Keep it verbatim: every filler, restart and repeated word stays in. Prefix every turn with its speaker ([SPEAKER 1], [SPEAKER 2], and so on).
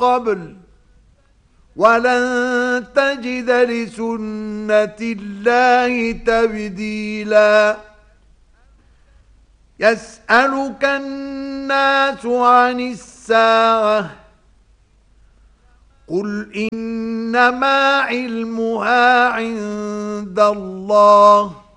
[SPEAKER 1] قبل ولن تجد لسنة الله تبديلا يسألك الناس عن الساعة قل إنما علمها عند الله